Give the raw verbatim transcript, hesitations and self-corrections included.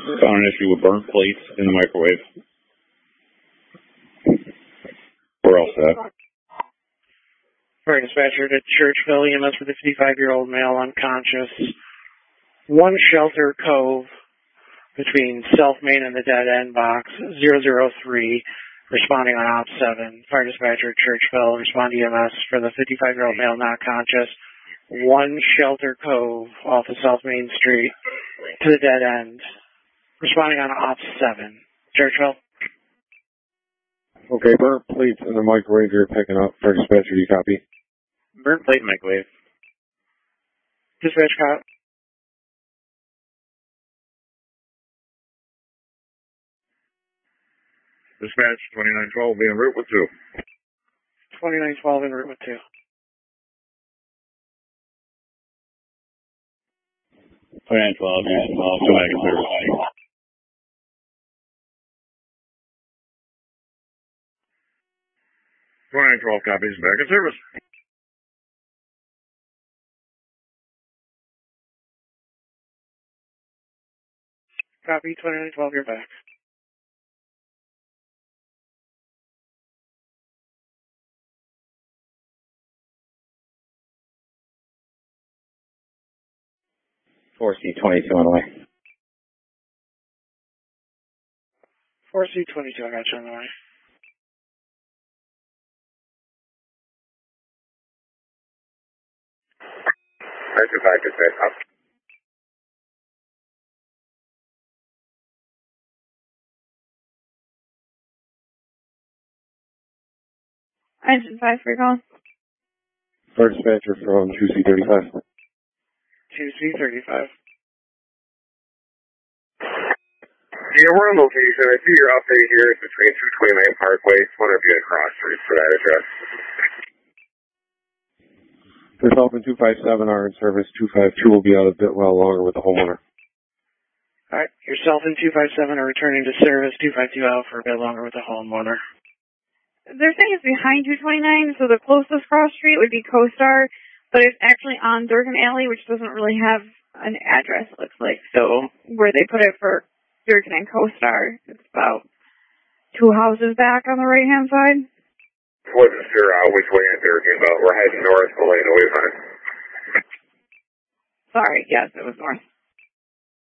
Found an issue with burnt plates in the microwave. We're all set. Fire dispatcher to Churchville, E M S for the fifty-five-year-old male unconscious. One Shelter Cove between Self Main and the Dead End Box, zero zero three, responding on Op seven. Fire dispatcher Churchville, respond E M S for the fifty-five-year-old male not conscious. One Shelter Cove off of South Main Street to the Dead End. Responding on Op seven. Churchville. Okay, burnt plates in the microwave you're picking up. Fire dispatcher, do you copy? Burnt plate microwave. Dispatch cop. Dispatch twenty-nine twelve, be en route with two. twenty-nine twelve en route with two. twenty-nine twelve, twenty-nine twelve, go back and service. twenty-nine twelve copies, back in service. Copy, twenty-nine twelve, you're back. four C twenty-two on the way. four C twenty-two, I got you on the way. I survived this right up. Engine five for your call. Fire dispatcher from two C thirty-five. two C thirty-five. Yeah, we're on location. I see your update here. It's between two twenty-nine Parkway. Just wonder if you had cross streets for that address. Yourself and two five seven are in service. two five two will be out a bit well longer with the homeowner. Alright, yourself and two five seven are returning to service. two five two out for a bit longer with the homeowner. They're saying it's behind two twenty-nine, so the closest cross street would be CoStar, but it's actually on Durkin Alley, which doesn't really have an address, it looks like. So where they put it for Durkin and CoStar, it's about two houses back on the right-hand side. Wasn't sure uh, which way in Durkin, but we're heading north, the lane away from it. Sorry, yes, it was north.